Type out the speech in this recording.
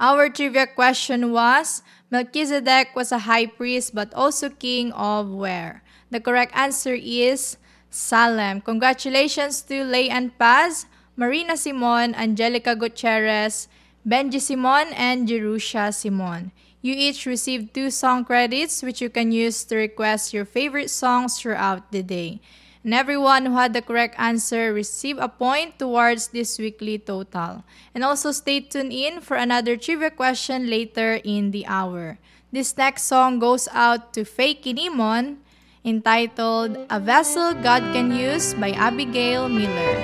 Our trivia question was, Melchizedek was a high priest but also king of where? The correct answer is Salem. Congratulations to Lay and Paz, Marina Simon, Angelica Gutierrez, Benji Simon, and Jerusha Simon. You each received 2 song credits which you can use to request your favorite songs throughout the day. And everyone who had the correct answer received a point towards this weekly total. And also stay tuned in for another trivia question later in the hour. This next song goes out to Faye Kinimon, entitled A Vessel God Can Use by Abigail Miller.